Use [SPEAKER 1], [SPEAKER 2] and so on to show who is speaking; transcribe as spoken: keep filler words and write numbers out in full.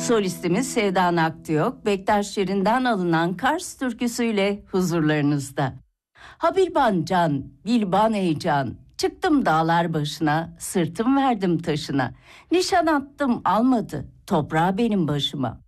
[SPEAKER 1] Solistimiz Sevda Aktürk, Bektaş Şirin'den alınan Kars türküsüyle huzurlarınızda. Ha bilban can, bilban heyecan, çıktım dağlar başına, sırtım verdim taşına. Nişan attım almadı, toprağı benim başıma.